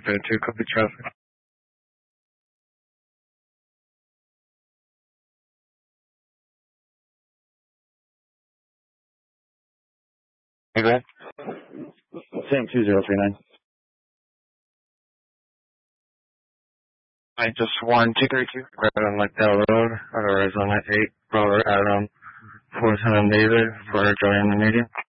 2 copy traffic. Okay. Same 2039. I just 1232, right on McDowell Road, otherwise on 8 Robert Adam, 47 David, for joining the meeting.